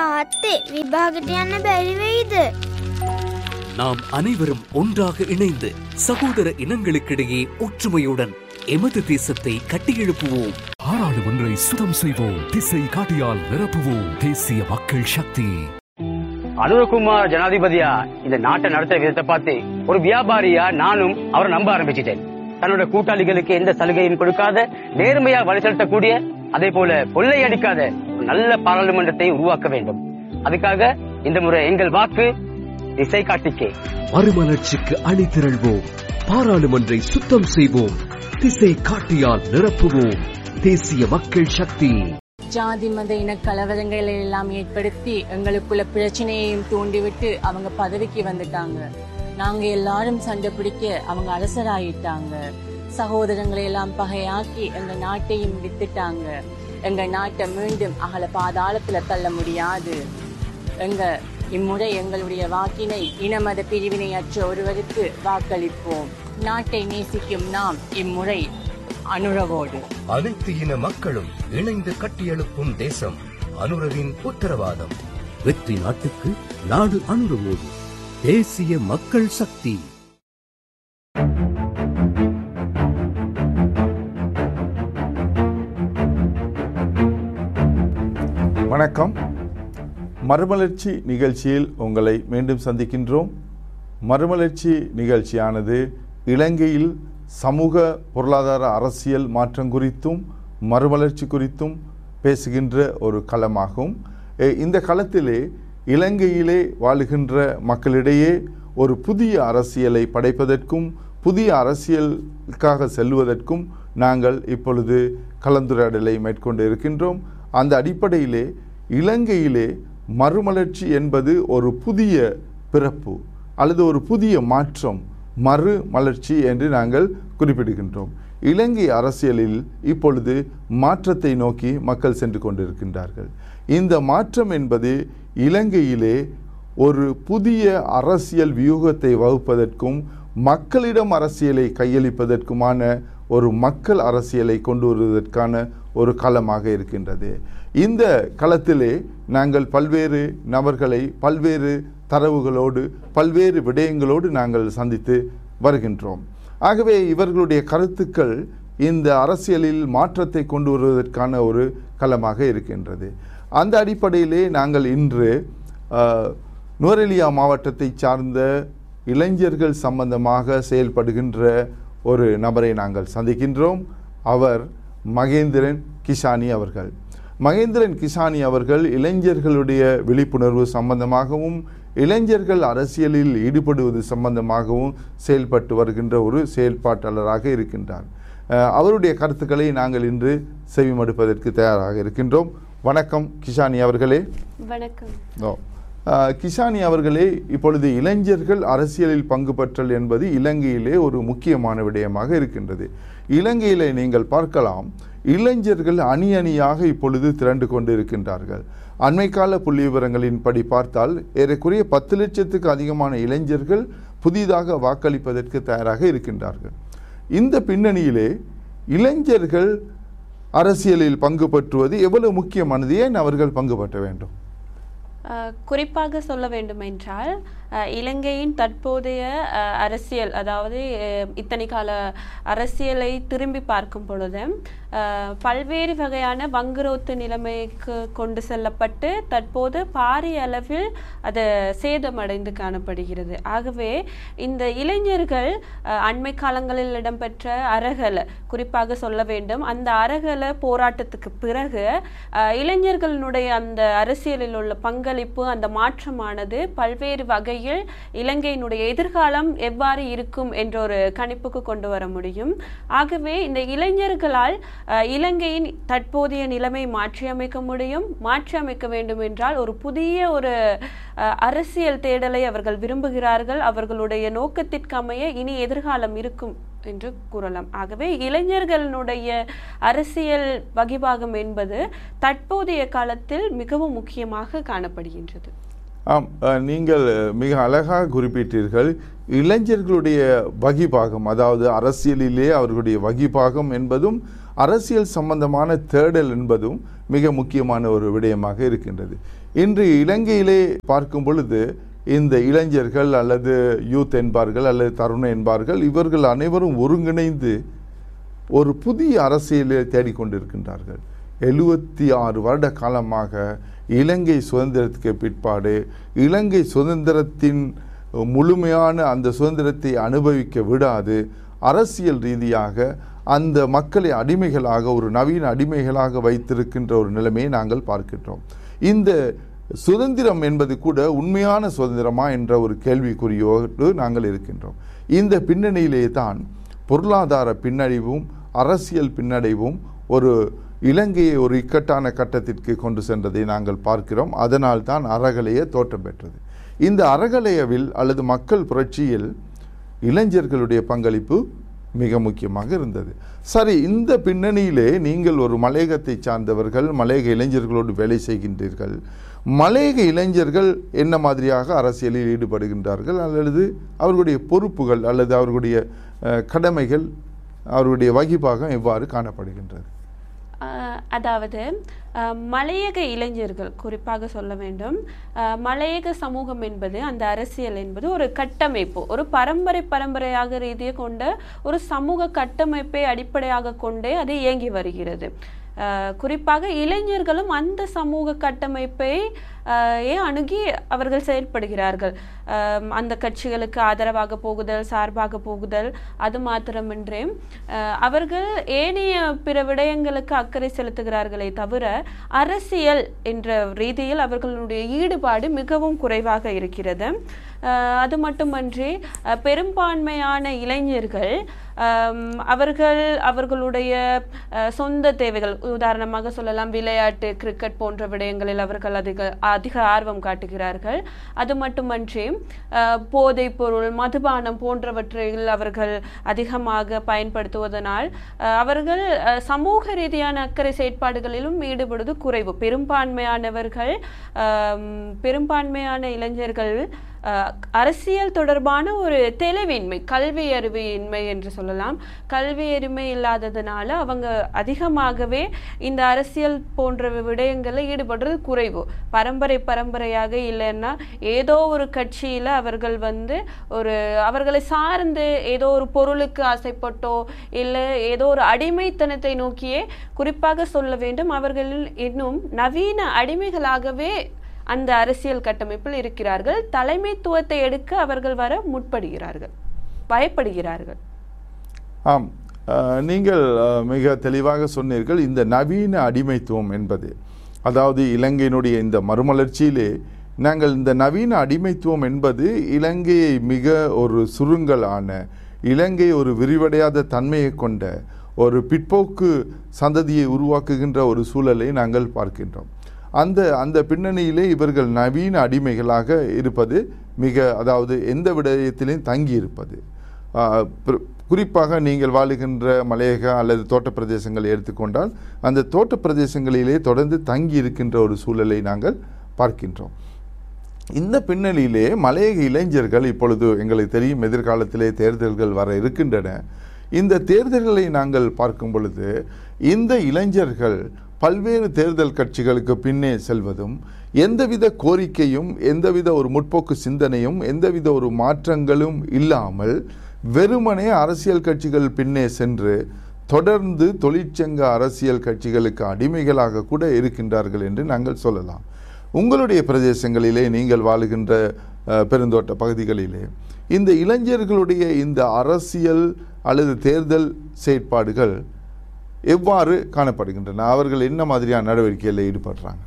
තාත්තේ විභාගට යන්න බැරි වෙයිද? நாம் அனைவரும் ஒன்றாக இணைந்து சகோதர இனங்களுக்கிடையே ஒற்றுமையுடன் எமது தேசத்தை கட்டியெழுப்புவோம். பாராளுமன்றை சுத்தம் செய்வோம், திசை காட்டியால் நிரப்புவோம். தேசிய மக்கள் சக்தி. அனுரகுமார் ஜனாதிபதியா இந்த நாட்டை நடத்த விதத்தை பார்த்து ஒரு வியாபாரியா நானும் அவரை நம்ப ஆரம்பிச்சிட்டேன். தன்னோட கூட்டாளிகளுக்கு எந்த சலுகையும் கொடுக்காத, நேர்மையா வழி செலுத்தக்கூடிய, அதே போல கொள்ளையடிக்காத ஒரு நல்ல பாராளுமன்றத்தை உருவாக்க வேண்டும். அதுக்காக இந்த முறை எங்கள் வாக்கு திசை காட்டிக்கே. மறுமலர்ச்சிக்கு அணிதிரள்வோம், பாராளுமன்றை சுத்தம் செய்வோம், திசை காட்டியால் நிரப்புவோம். தேசிய மக்கள் சக்தி. ஜாதி மத இன கலவரங்களை எல்லாம் ஏற்படுத்தி எங்களுக்குள்ள பிரச்சனையையும் தூண்டிவிட்டு அவங்க பதவிக்கு வந்துட்டாங்க. நாங்க எல்லாரும் சண்டை பிடிக்க அவங்க அரசராயிட்டாங்க. சகோதரங்களை எல்லாம் பகையாக்கி எங்க நாட்டையும் வித்துட்டாங்க. எங்க நாட்டை மீண்டும் அகல பாதாளத்துல தள்ள முடியாது. இம்முறை எங்களுடைய வாக்கினை இனமத பிரிவினையற்ற ஒருவருக்கு வாக்களிப்போம். நாட்டை நேசிக்கும் நாம் இம்முறை அனுரவோடு. அனைத்து இன மக்களும் இணைந்து கட்டியெழுப்பும் தேசம் அனுரவின் உத்தரவாதம். வெற்றி நாட்டுக்கு, நாடு அனுரவோடு. தேசிய மக்கள் சக்தி. வணக்கம். மறுமலர்ச்சி நிகழ்ச்சியில் உங்களை மீண்டும் சந்திக்கின்றோம். மறுமலர்ச்சி நிகழ்ச்சியானது இலங்கையில் சமூக பொருளாதார அரசியல் மாற்றம் குறித்தும் மறுமலர்ச்சி குறித்தும் பேசுகின்ற ஒரு களமாகும். இந்த களத்திலே இலங்கையிலே வாழுகின்ற மக்களிடையே ஒரு புதிய அரசியலை படைப்பதற்கும் புதிய அரசியலுக்காக செல்வதற்கும் நாங்கள் இப்பொழுது கலந்துரையாடலை மேற்கொண்டு இருக்கின்றோம். அந்த அடிப்படையிலே இலங்கையிலே மறுமலர்ச்சி என்பது ஒரு புதிய பிறப்பு அல்லது ஒரு புதிய மாற்றம், மறுமலர்ச்சி என்று நாங்கள் குறிப்பிடுகின்றோம். இலங்கை அரசியலில் இப்பொழுது மாற்றத்தை நோக்கி மக்கள் சென்று கொண்டிருக்கின்றார்கள். இந்த மாற்றம் என்பது இலங்கையிலே ஒரு புதிய அரசியல் வியூகத்தை வகுப்பதற்கும் மக்களிடம் அரசியலை கையளிப்பதற்குமான ஒரு மக்கள் அரசியலை கொண்டு வருவதற்கான ஒரு களமாக இருக்கின்றது. இந்த களத்திலே நாங்கள் பல்வேறு நபர்களை பல்வேறு தரவுகளோடு பல்வேறு விடயங்களோடு நாங்கள் சந்தித்து வருகின்றோம். ஆகவே இவர்களுடைய கருத்துக்கள் இந்த அரசியலில் மாற்றத்தை கொண்டு வருவதற்கான ஒரு களமாக இருக்கின்றது. அந்த அடிப்படையிலே நாங்கள் இன்று நுவரெலியா மாவட்டத்தை சார்ந்த இளைஞர்கள் சம்பந்தமாக செயல்படுகின்ற ஒரு நபரை நாங்கள் சந்திக்கின்றோம். அவர் மகேந்திரன் கிஷானி அவர்கள். மகேந்திரன் கிஷானி அவர்கள் இளைஞர்களுடைய விழிப்புணர்வு சம்பந்தமாகவும் இளைஞர்கள் அரசியலில் ஈடுபடுவது சம்பந்தமாகவும் செயல்பட்டு வருகின்ற ஒரு செயல்பாட்டாளராக இருக்கின்றார். அவருடைய கருத்துக்களை நாங்கள் இன்று செவிமடுப்பதற்கு தயாராக இருக்கின்றோம். வணக்கம் கிஷானி அவர்களே. வணக்கம். கிஷானி அவர்களே, இப்பொழுது இளைஞர்கள் அரசியலில் பங்கு பெற்றல் என்பது இலங்கையிலே ஒரு முக்கியமான விடயமாக இருக்கின்றது. இலங்கையிலே நீங்கள் பார்க்கலாம், இளைஞர்கள் அணி அணியாக இப்பொழுது திரண்டு கொண்டு இருக்கின்றார்கள். அண்மைக்கால புள்ளி விவரங்களின்படி பார்த்தால் ஏறக்குறைய 10 லட்சத்துக்கு அதிகமான இளைஞர்கள் புதிதாக வாக்களிப்பதற்கு தயாராக இருக்கின்றார்கள். இந்த பின்னணியிலே இளைஞர்கள் அரசியலில் பங்கு பெற்றுவது எவ்வளவு முக்கியமானது? ஏன் அவர்கள் பங்கு பெற்ற வேண்டும்? குறிப்பாக சொல்ல வேண்டுமென்றால் இலங்கையின் தற்போதைய அரசியல், அதாவது இத்தனை கால அரசியலை திரும்பி பார்க்கும் பொழுது பல்வேறு வகையான வங்குரோத்து நிலைமைக்கு கொண்டு செல்லப்பட்டு தற்போது பாரிய அளவில் அது சேதமடைந்து காணப்படுகிறது. ஆகவே இந்த இளைஞர்கள் அண்மை காலங்களில் இடம்பெற்ற அரகல, குறிப்பாக சொல்ல வேண்டும், அந்த அரகல போராட்டத்துக்கு பிறகு இளைஞர்களுடைய அந்த அரசியலில் உள்ள பங்களிப்பு, அந்த மாற்றமானது பல்வேறு வகையில் இலங்கையினுடைய எதிர்காலம் எவ்வாறு இருக்கும் என்ற ஒரு கணிப்புக்கு கொண்டு வர முடியும். ஆகவே இந்த இளைஞர்களால் இலங்கையின் தற்போதைய நிலைமை மாற்றியமைக்க முடியும். மாற்றியமைக்க வேண்டும் என்றால் ஒரு புதிய ஒரு அரசியல் தேடலை அவர்கள் விரும்புகிறார்கள். அவர்களுடைய நோக்கத்திற்கு அமைய இனி எதிர்காலம் இருக்கும் என்று கூறலாம். ஆகவே இளைஞர்களுடைய அரசியல் வகிபாகம் என்பது தற்போதைய காலத்தில் மிகவும் முக்கியமாக காணப்படுகின்றது. ஆம், நீங்கள் மிக அழகாக குறிப்பிட்டீர்கள். இளைஞர்களுடைய வகிபாகம், அதாவது அரசியலிலே அவர்களுடைய வகிபாகம் என்பதும் அரசியல் சம்பந்தமான தேடல் என்பதும் மிக முக்கியமான ஒரு விடயமாக இருக்கின்றது. இன்று இலங்கையிலே பார்க்கும் பொழுது இந்த இளைஞர்கள் அல்லது யூத் என்பார்கள் அல்லது தருணம் என்பார்கள், இவர்கள் அனைவரும் ஒருங்கிணைந்து ஒரு புதிய அரசியலை தேடிக்கொண்டிருக்கின்றார்கள். 76 வருட காலமாக இலங்கை சுதந்திரத்துக்கு பிற்பாடு இலங்கை சுதந்திரத்தின் முழுமையான அந்த சுதந்திரத்தை அனுபவிக்க விடாது அரசியல் ரீதியாக அந்த மக்களை அடிமைகளாக, ஒரு நவீன அடிமைகளாக வைத்திருக்கின்ற ஒரு நிலைமையை நாங்கள் பார்க்கின்றோம். இந்த சுதந்திரம் என்பது கூட உண்மையான சுதந்திரமா என்ற ஒரு கேள்விக்குறியோடு நாங்கள் இருக்கின்றோம். இந்த பின்னணியிலே தான் பொருளாதார பின்னடைவும் அரசியல் பின்னடைவும் ஒரு இலங்கையை ஒரு இக்கட்டான கட்டத்திற்கு கொண்டு சென்றதை நாங்கள் பார்க்கிறோம். அதனால் தான் அறகலைய தோற்றம் பெற்றது. இந்த அறகலையவில் அல்லது மக்கள் புரட்சியில் இளைஞர்களுடைய பங்களிப்பு மிக முக்கியமாக இருந்தது. சரி, இந்த பின்னணியிலே நீங்கள் ஒரு மலையகத்தை சார்ந்தவர்கள், மலையக இளைஞர்களோடு வேலை செய்கின்றீர்கள். மலையக இளைஞர்கள் என்ன மாதிரியாக அரசியலில் ஈடுபடுகின்றார்கள், அல்லது அவர்களுடைய பொறுப்புகள் அல்லது அவர்களுடைய கடமைகள், அவர்களுடைய வகிபாகம் எவ்வாறு காணப்படுகின்றது? அதாவது மலையக இளைஞர்கள் குறிப்பாக சொல்ல வேண்டும், மலையக சமூகம் என்பது, அந்த அரசியல் என்பது ஒரு கட்டமைப்பு, ஒரு பரம்பரையாக ரீதியை கொண்ட ஒரு சமூக கட்டமைப்பை அடிப்படையாக கொண்டே அது இயங்கி வருகிறது. குறிப்பாக இளைஞர்களும் அந்த சமூக கட்டமைப்பை அணுகி அவர்கள் செயல்படுகிறார்கள். அந்த கட்சிகளுக்கு ஆதரவாக போகுதல், சார்பாக போகுதல், அது மாத்திரமின்றி அவர்கள் ஏனைய பிற விடயங்களுக்கு அக்கறை செலுத்துகிறார்களே தவிர அரசியல் என்ற ரீதியில் அவர்களுடைய ஈடுபாடு மிகவும் குறைவாக இருக்கிறது. அது மட்டுமன்றி பெரும்பான்மையான இளைஞர்கள் அவர்களுடைய சொந்த தேவைகள், உதாரணமாக சொல்லலாம் விளையாட்டு, கிரிக்கெட் போன்ற விடயங்களில் அவர்கள் அதிக ஆர்வம் காட்டுகிறார்கள். அது மட்டுமன்றி போதைப் பொருள், மதுபானம் போன்றவற்றில் அவர்கள் அதிகமாக பயன்படுத்துவதனால் அவர்கள் சமூக ரீதியான அக்கறை செயற்பாடுகளிலும் ஈடுபடுவது குறைவு. பெரும்பான்மையான இளைஞர்கள் அரசியல் தொடர்பான ஒரு தெளிவின்மை, கல்வி அறிவின்மை என்று சொல்லலாம். கல்வி அறிமை இல்லாததுனால அவங்க அதிகமாகவே இந்த அரசியல் போன்ற விடயங்களில் ஈடுபடுறது குறைவு. பரம்பரையாக இல்லைன்னா ஏதோ ஒரு கட்சியில அவர்கள் அவர்களை சார்ந்து ஏதோ ஒரு பொருளுக்கு ஆசைப்பட்டோ இல்லை ஏதோ ஒரு அடிமைத்தனத்தை நோக்கியே, குறிப்பாக சொல்ல வேண்டும், அவர்கள் இன்னும் நவீன அடிமைகளாகவே அந்த அரசியல் கட்டமைப்பில் இருக்கிறார்கள். தலைமைத்துவத்தை எடுக்க அவர்கள் வர முற்படுகிறார்கள், பயப்படுகிறார்கள். ஆம், நீங்கள் மிக தெளிவாக சொன்னீர்கள். இந்த நவீன அடிமைத்துவம் என்பது, அதாவது இலங்கையினுடைய இந்த மறுமலர்ச்சியிலே நாங்கள் இந்த நவீன அடிமைத்துவம் என்பது இலங்கையை மிக ஒரு சுருங்கலான, இலங்கை ஒரு விரிவடையாத தன்மையை கொண்ட ஒரு பிற்போக்கு சந்ததியை உருவாக்குகின்ற ஒரு சூழலை நாங்கள் பார்க்கின்றோம். அந்த பின்னணியிலே இவர்கள் நவீன அடிமைகளாக இருப்பது அதாவது எந்த விடயத்திலையும் தங்கி இருப்பது. குறிப்பாக நீங்கள் வாழுகின்ற மலையக அல்லது தோட்ட பிரதேசங்களை எடுத்துக்கொண்டால் அந்த தோட்ட பிரதேசங்களிலே தொடர்ந்து தங்கி இருக்கின்ற ஒரு சூழலை நாங்கள் பார்க்கின்றோம். இந்த பின்னணியிலே மலையக இளைஞர்கள், இப்பொழுது எங்களுக்கு தெரியும் எதிர்காலத்திலே தேர்தல்கள் வர இருக்கின்றன. இந்த தேர்தல்களை நாங்கள் பார்க்கும் பொழுது இந்த இளைஞர்கள் பல்வேறு தேர்தல் கட்சிகளுக்கு பின்னே செல்வதும், எந்தவித கோரிக்கையும், எந்தவித ஒரு முற்போக்கு சிந்தனையும், எந்தவித ஒரு மாற்றங்களும் இல்லாமல் வெறுமனே அரசியல் கட்சிகள் பின்னே சென்று தொடர்ந்து தொழிற்சங்க அரசியல் கட்சிகளுக்கு அடிமைகளாக கூட இருக்கின்றார்கள் என்று நாங்கள் சொல்லலாம். உங்களுடைய பிரதேசங்களிலே நீங்கள் வாழுகின்ற பெருந்தோட்ட பகுதிகளிலே இந்த இளைஞர்களுடைய இந்த அரசியல் அல்லது தேர்தல் செயற்பாடுகள் எவ்வாறு காணப்படுகின்றன? அவர்கள் என்ன மாதிரியான நடவடிக்கைகளில் ஈடுபடுறாங்க?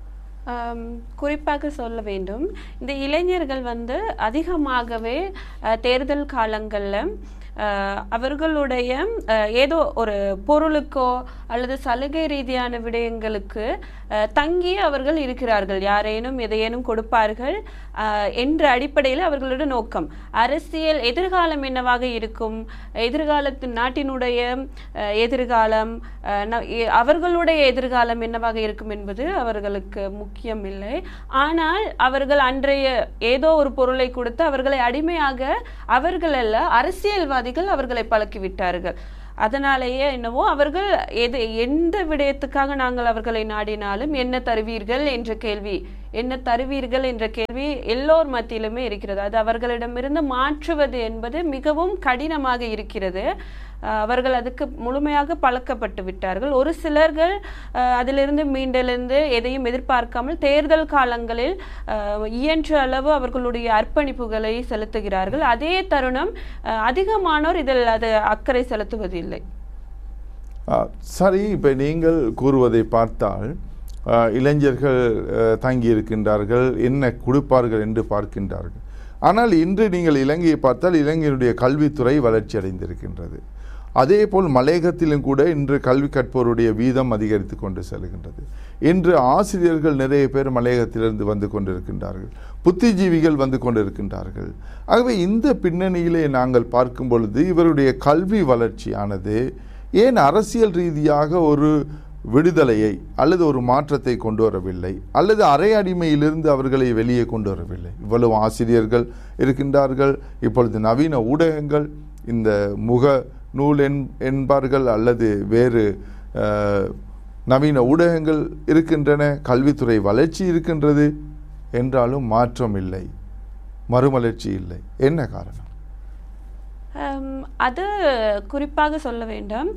குறிப்பாக சொல்ல வேண்டும், இந்த இளைஞர்கள் அதிகமாகவே தேர்தல் காலங்களில் அவர்களுடைய ஏதோ ஒரு பொருளுக்கோ அல்லது சலுகை ரீதியான விடயங்களுக்கு தங்கி அவர்கள் இருக்கிறார்கள். யாரேனும் எதையேனும் கொடுப்பார்கள் என்ற அடிப்படையில் அவர்களுடைய நோக்கம். அரசியல் எதிர்காலம் என்னவாக இருக்கும், எதிர்காலத்தின் நாட்டினுடைய எதிர்காலம், அவர்களுடைய எதிர்காலம் என்னவாக இருக்கும் என்பது அவர்களுக்கு முக்கியம் இல்லை. ஆனால் அவர்கள் அன்றைய ஏதோ ஒரு பொருளை கொடுத்து அவர்களை அடிமையாக அவர்கள் அல்ல அரசியல்வாதிகள் அவர்களை பழக்கிவிட்டார்கள். அதனாலேயே என்னவோ அவர்கள் எந்த விடயத்துக்காக நாங்கள் அவர்களை நாடினாலும் என்ன தருவீர்கள் என்ற கேள்வி எல்லோர் மத்தியிலுமே இருக்கிறது. அது அவர்களிடமிருந்து மாற்றுவது என்பது மிகவும் கடினமாக இருக்கிறது. அவர்கள் அதுக்கு முழுமையாக பழக்கப்பட்டு விட்டார்கள். ஒரு சிலர்கள் அதிலிருந்து மீண்டெழுந்து எதையும் எதிர்பார்க்காமல் தேர்தல் காலங்களில் இயன்ற அளவு அவர்களுடைய அர்ப்பணிப்புகளை செலுத்துகிறார்கள். அதே தருணம் அதிகமானோர் இதில் அது அக்கறை செலுத்துவதில்லை. சரி, இப்போ நீங்கள் கூறுவதை பார்த்தால் இளைஞர்கள் தங்கியிருக்கின்றார்கள், என்ன கொடுப்பார்கள் என்று பார்க்கின்றார்கள். ஆனால் இன்று நீங்கள் இலங்கையை பார்த்தால் இலங்கையினுடைய கல்வித்துறை வளர்ச்சி அடைந்திருக்கின்றது. அதே போல் மலையகத்திலும் கூட இன்று கல்வி கற்போருடைய வீதம் அதிகரித்து கொண்டு செல்கின்றது. இன்று ஆசிரியர்கள் நிறைய பேர் மலையகத்திலிருந்து வந்து கொண்டிருக்கின்றார்கள், புத்திஜீவிகள் வந்து கொண்டிருக்கின்றார்கள். ஆகவே இந்த பின்னணியிலே நாங்கள் பார்க்கும் பொழுது இவருடைய கல்வி வளர்ச்சியானது ஏன் அரசியல் ரீதியாக ஒரு விடுதலையை அல்லது ஒரு மாற்றத்தை கொண்டு வரவில்லை, அல்லது அரை அடிமையிலிருந்து அவர்களை வெளியே கொண்டு வரவில்லை? இவ்வளவு ஆசிரியர்கள் இருக்கின்றார்கள், இப்பொழுது நவீன ஊடகங்கள், இந்த முக நூல் என்பார்கள் அல்லது வேறு நவீன ஊடகங்கள் இருக்கின்றன, கல்வித்துறை வளர்ச்சி இருக்கின்றது, என்றாலும் மாற்றம் இல்லை, மறுமலர்ச்சி இல்லை. என்ன காரணம்? அது குறிப்பாக சொல்ல வேண்டும்.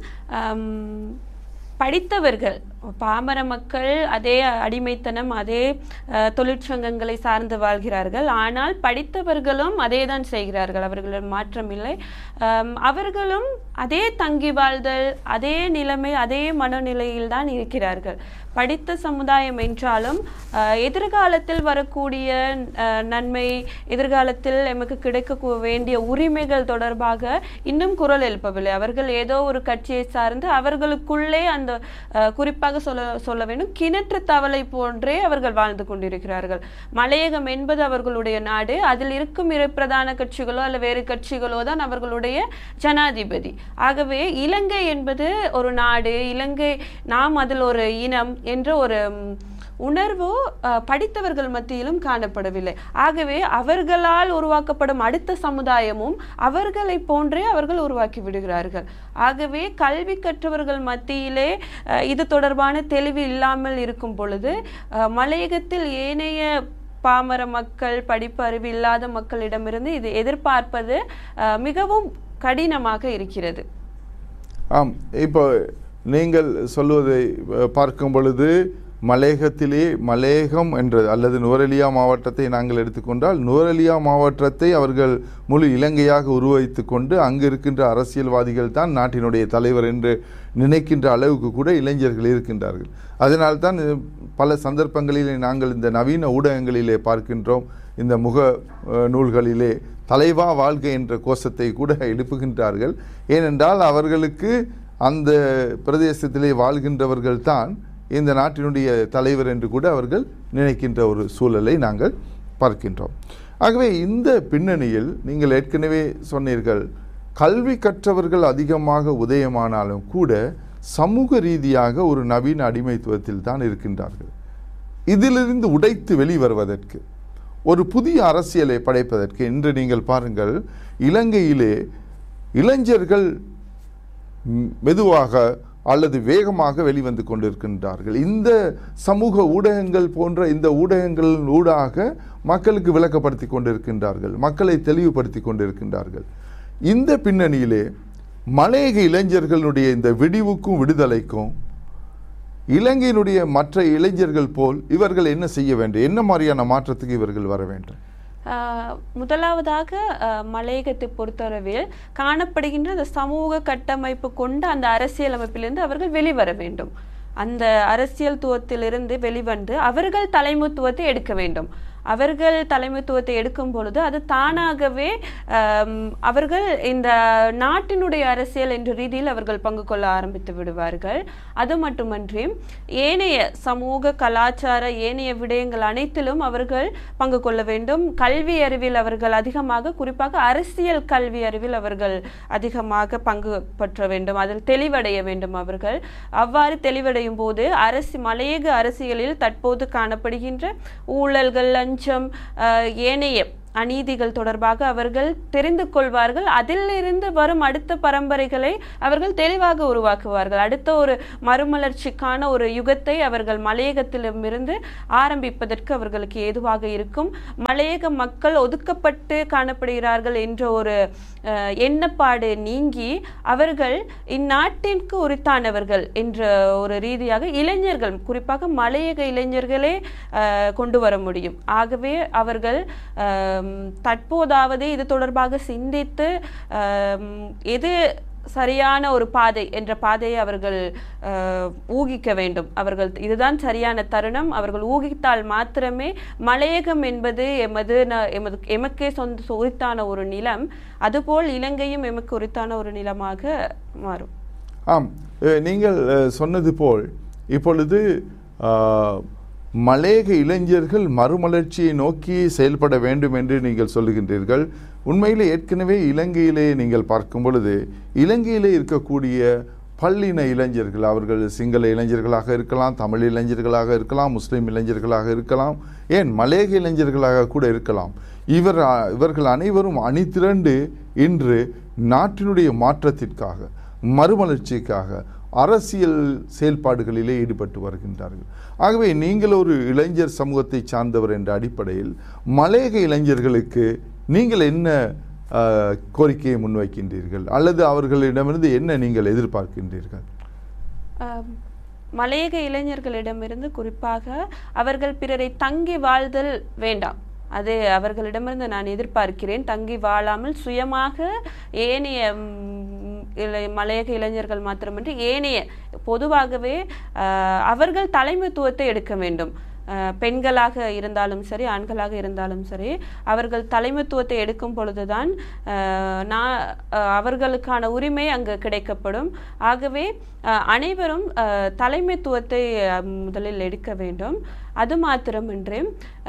படித்தவர்கள், பாமர மக்கள் அதே அடிமைத்தனம், அதே தொழிற்சங்கங்களை சார்ந்து வாழ்கிறார்கள். ஆனால் படித்தவர்களும் அதே தான் செய்கிறார்கள், அவர்களிடம் மாற்றம் இல்லை. அவர்களும் அதே தங்கி வாழ்தல், அதே நிலைமை, அதே மனநிலையில் தான் இருக்கிறார்கள். படித்த சமுதாயம் என்றாலும் எதிர்காலத்தில் வரக்கூடிய நன்மை, எதிர்காலத்தில் நமக்கு கிடைக்க வேண்டிய உரிமைகள் தொடர்பாக இன்னும் குரல் எழுப்பவில்லை. அவர்கள் ஏதோ ஒரு கட்சியை சார்ந்து அவர்களுக்குள்ளே அந்த குறிப்பாக சொல்ல வேண்டும், கிணற்று தவளை போன்றே அவர்கள் வாழ்ந்து கொண்டிருக்கிறார்கள். மலையகம் என்பது அவர்களுடைய நாடு, அதில் இருக்கும் இரு பிரதான கட்சிகளோ அல்ல வேறு கட்சிகளோ தான் அவர்களுடைய ஜனாதிபதி. ஆகவே இலங்கை என்பது ஒரு நாடு, இலங்கை நாம் அதில் ஒரு இனம் என்ற ஒரு உணர்வு படித்தவர்கள் மத்தியிலும் காணப்படவில்லை. ஆகவே அவர்களால் உருவாக்கப்படும் அடுத்த சமுதாயமும் அவர்களை போன்றே அவர்கள் உருவாக்கி விடுகிறார்கள். ஆகவே கல்வி கற்றவர்கள் மத்தியிலே இது தொடர்பான தெளிவு இல்லாமல் இருக்கும் பொழுது மலையகத்தில் ஏனைய பாமர மக்கள், படிப்பு அறிவு இல்லாத மக்களிடமிருந்து இது எதிர்பார்ப்பது மிகவும் கடினமாக இருக்கிறது. ஆம், இப்போ நீங்கள் சொல்வதை பார்க்கும் பொழுது மலையகத்திலே, மலையகம் என்ற அல்லது நுவரெலியா மாவட்டத்தை நாங்கள் எடுத்துக்கொண்டால், நுவரெலியா மாவட்டத்தை அவர்கள் முழு இலங்கையாக உருவகித்து கொண்டு அங்கு இருக்கின்ற அரசியல்வாதிகள் தான் நாட்டினுடைய தலைவர் என்று நினைக்கின்ற அளவுக்கு கூட இளைஞர்கள் இருக்கின்றார்கள். அதனால்தான் பல சந்தர்ப்பங்களிலே நாங்கள் இந்த நவீன ஊடகங்களிலே பார்க்கின்றோம், இந்த முக நூல்களிலே தலைவா வாழ்க என்ற கோஷத்தை கூட எழுப்புகின்றார்கள். ஏனென்றால் அவர்களுக்கு அந்த பிரதேசத்திலே வாழ்கின்றவர்கள் தான் இந்த நாட்டினுடைய தலைவர் என்று கூட அவர்கள் நினைக்கின்ற ஒரு சூழலை நாங்கள் பார்க்கின்றோம். ஆகவே இந்த பின்னணியில் நீங்கள் ஏற்கனவே சொன்னீர்கள், கல்வி கற்றவர்கள் அதிகமாக உதயமானாலும் கூட சமூக ரீதியாக ஒரு நவீன அடிமைத்துவத்தில் தான் இருக்கின்றார்கள். இதிலிருந்து உடைத்து வெளிவருவதற்கு, ஒரு புதிய அரசியலை படைப்பதற்கு இன்று நீங்கள் பாருங்கள், இலங்கையிலே இளைஞர்கள் மெதுவாக அல்லது வேகமாக வெளிவந்து கொண்டிருக்கின்றார்கள். இந்த சமூக ஊடகங்கள் போன்ற இந்த ஊடகங்களின் ஊடாக மக்களுக்கு விளக்கப்படுத்தி கொண்டிருக்கின்றார்கள், மக்களை தெளிவுபடுத்தி கொண்டிருக்கின்றார்கள். இந்த பின்னணியிலே மலையக இளைஞர்களுடைய இந்த விடிவுக்கும் விடுதலைக்கும் இலங்கையினுடைய மற்ற இளைஞர்கள் போல் இவர்கள் என்ன செய்ய வேண்டும், என்ன மாதிரியான மாற்றத்துக்கு இவர்கள் வர வேண்டும்? முதலாவதாக மலையகத்தை பொறுத்தளவில் காணப்படுகின்ற அந்த சமூக கட்டமைப்பு கொண்ட அந்த அரசியல் அமைப்பிலிருந்து அவர்கள் வெளிவர வேண்டும். அந்த அரசியல் துவத்திலிருந்து வெளிவந்து அவர்கள் தலைமைத்துவத்தை எடுக்க வேண்டும். அவர்கள் தலைமைத்துவத்தை எடுக்கும் பொழுது அது தானாகவே அவர்கள் இந்த நாட்டினுடைய அரசியல் என்ற ரீதியில் அவர்கள் பங்கு கொள்ள ஆரம்பித்து விடுவார்கள். அது மட்டுமன்றி ஏனைய சமூக கலாச்சார ஏனைய விடயங்கள் அனைத்திலும் அவர்கள் பங்கு கொள்ள வேண்டும். கல்வி அறிவில் அவர்கள் அதிகமாக, குறிப்பாக அரசியல் கல்வி அறிவில் அவர்கள் அதிகமாக பங்கு பற்ற வேண்டும், அதில் தெளிவடைய வேண்டும். அவர்கள் அவ்வாறு தெளிவடையும் போது மலையக அரசியலில் தற்போது காணப்படுகின்ற ஊழல்கள், லஞ்சம், ஏனைய அநீதிகள் தொடர்பாக அவர்கள் தெரிந்து கொள்வார்கள். அதிலிருந்து வரும் அடுத்த பரம்பரைகளை அவர்கள் தெளிவாக உருவாக்குவார்கள். அடுத்த ஒரு மறுமலர்ச்சிக்கான ஒரு யுகத்தை அவர்கள் மலையகத்திலிருந்து ஆரம்பிப்பதற்கு அவர்களுக்கு ஏதுவாக இருக்கும். மலையக மக்கள் ஒதுக்கப்பட்டு காணப்படுகிறார்கள் என்ற ஒரு எண்ணப்பாடு நீங்கி அவர்கள் இந்நாட்டிற்கு உரித்தானவர்கள் என்ற ஒரு ரீதியாக இளைஞர்கள், குறிப்பாக மலையக இளைஞர்களே கொண்டு வர முடியும். ஆகவே அவர்கள் தற்போதாவது இது தொடர்பாக சிந்தித்து எது சரியான ஒரு பாதை என்ற பாதையை அவர்கள் ஊகிக்க வேண்டும். அவர்கள் இதுதான் சரியான தருணம், அவர்கள் ஊகித்தால் மாத்திரமே மலையகம் என்பது எமக்கே சொந்த உரித்தான ஒரு நிலம், அதுபோல் இலங்கையும் எமக்கு உரித்தான ஒரு நிலமாக மாறும். ஆம், நீங்கள் சொன்னது போல் இப்பொழுது மலையக இளைஞர்கள் மறுமலர்ச்சியை நோக்கி செயல்பட வேண்டும் என்று நீங்கள் சொல்லுகின்றீர்கள். உண்மையிலே ஏற்கனவே இலங்கையிலே நீங்கள் பார்க்கும் பொழுது இலங்கையிலே இருக்கக்கூடிய பல்லின இளைஞர்கள், அவர்கள் சிங்கள இளைஞர்களாக இருக்கலாம், தமிழ் இளைஞர்களாக இருக்கலாம், முஸ்லீம் இளைஞர்களாக இருக்கலாம், ஏன் மலையக இளைஞர்களாக கூட இருக்கலாம், இவர்கள் அனைவரும் அணிதிரண்டு இன்று நாட்டினுடைய மாற்றத்திற்காக, மறுமலர்ச்சிக்காக அரசியல் செயல்பாடுகளிலே ஈடுபட்டு வருகின்றார்கள். ஆகவே நீங்கள் ஒரு இளைஞர் சமூகத்தை சார்ந்தவர் என்ற அடிப்படையில் மலையக இளைஞர்களுக்கு நீங்கள் என்ன கோரிக்கையை முன்வைக்கின்றீர்கள், அல்லது அவர்களிடமிருந்து என்ன நீங்கள் எதிர்பார்க்கின்றீர்கள்? மலையக இளைஞர்களிடமிருந்து குறிப்பாக அவர்கள் பிறரை தங்கி வாழ்தல் வேண்டாம், அது அவர்களிடமிருந்து நான் எதிர்பார்க்கிறேன். தங்கி வாழாமல் சுயமாக ஏனைய மலையக இளைஞர்கள் மாத்திரமின்றி ஏனைய பொதுவாகவே அவர்கள் தலைமைத்துவத்தை எடுக்க வேண்டும். பெண்களாக இருந்தாலும் சரி, ஆண்களாக இருந்தாலும் சரி, அவர்கள் தலைமைத்துவத்தை எடுக்கும் பொழுதுதான் அவர்களுக்கான உரிமை அங்கு கிடைக்கப்படும். ஆகவே அனைவரும் தலைமைத்துவத்தை முதலில் எடுக்க வேண்டும். அது மாத்திரமின்றி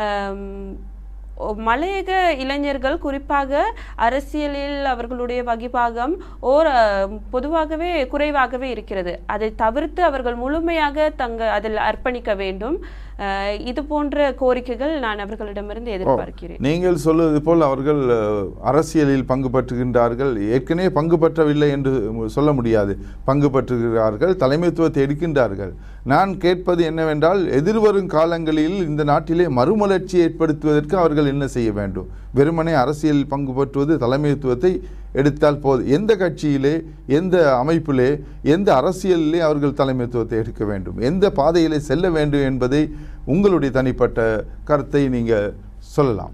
மலையக இளைஞர்கள் குறிப்பாக அரசியலில் அவர்களுடைய வகிபாகம் பொதுவாகவே குறைவாகவே இருக்கிறது. அதை தவிர்த்து அவர்கள் முழுமையாக அதில் அர்ப்பணிக்க வேண்டும். இது போன்ற கோரிக்கைகள் நான் அவர்களிடமிருந்து எதிர்பார்க்கிறேன். நீங்கள் சொல்வது போல் அவர்கள் அரசியலில் பங்கு பெற்றுகின்றார்கள், ஏற்கனவே பங்கு பெற்றவில்லை என்று சொல்ல முடியாது, பங்கு பெற்றுகிறார்கள், தலைமைத்துவத்தை எடுக்கின்றார்கள். நான் கேட்பது என்னவென்றால், எதிர்வரும் காலங்களில் இந்த நாட்டிலே மறுமலர்ச்சி ஏற்படுத்துவதற்கு அவர்கள் என்ன செய்ய வேண்டும்? வெறுமனே அரசியல் பங்கு பெற்றுவது, தலைமைத்துவத்தை எடுத்தால் போது, எந்த கட்சியிலே, எந்த அமைப்பிலே, எந்த அரசியலிலே அவர்கள் தலைமைத்துவத்தை எடுக்க வேண்டும், எந்த பாதையிலே செல்ல வேண்டும் என்பதை உங்களுடைய தனிப்பட்ட கருத்தை நீங்கள் சொல்லலாம்.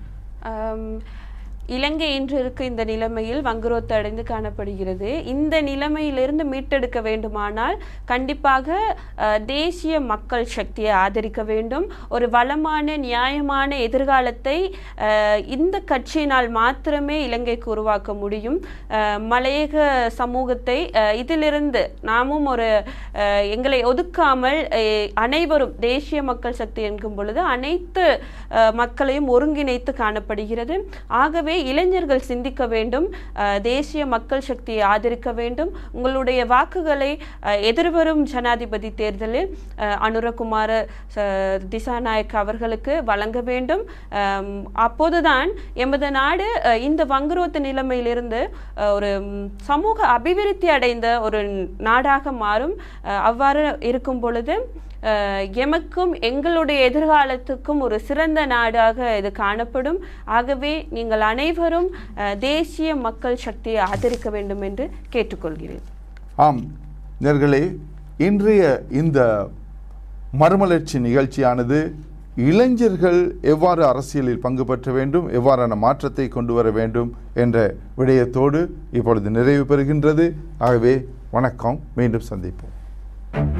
இலங்கை இன்று இருக்க இந்த நிலைமையில் வங்குரோத்து அடைந்து காணப்படுகிறது. இந்த நிலைமையிலிருந்து மீட்டெடுக்க வேண்டுமானால் கண்டிப்பாக தேசிய மக்கள் சக்தியை ஆதரிக்க வேண்டும். ஒரு வளமான நியாயமான எதிர்காலத்தை இந்த கட்சியினால் மாத்திரமே இலங்கைக்கு உருவாக்க முடியும். மலையக சமூகத்தை இதிலிருந்து நாமும் ஒரு எங்களை ஒதுக்காமல் அனைவரும் தேசிய மக்கள் சக்தி என்கும் பொழுது அனைத்து மக்களையும் ஒருங்கிணைத்து காணப்படுகிறது. ஆகவே இளைஞர்கள் சிந்திக்க வேண்டும், தேசிய மக்கள் சக்தியை ஆதரிக்க வேண்டும். உங்களுடைய வாக்குகளை எதிர்வரும் ஜனாதிபதி தேர்தலில் அனுரகுமார திசாநாயக்க அவர்களுக்கு வழங்க வேண்டும். அப்போதுதான் எமது நாடு இந்த வங்குரோத்து நிலைமையிலிருந்து ஒரு சமூக அபிவிருத்தி அடைந்த ஒரு நாடாக மாறும். அவ்வாறு இருக்கும் பொழுது எமக்கும் எங்களுடைய எதிர்காலத்துக்கும் ஒரு சிறந்த நாடாக இது காணப்படும். ஆகவே நீங்கள் அனைவரும் தேசிய மக்கள் சக்தியை ஆதரிக்க வேண்டும் என்று கேட்டுக்கொள்கிறேன். ஆம் நேயர்களே, இன்றைய இந்த மறுமலர்ச்சி நிகழ்ச்சியானது இளைஞர்கள் எவ்வாறு அரசியலில் பங்கு பெற்ற வேண்டும், எவ்வாறான மாற்றத்தை கொண்டு வர வேண்டும் என்ற விடயத்தோடு இப்பொழுது நிறைவு பெறுகின்றது. ஆகவே வணக்கம், மீண்டும் சந்திப்போம்.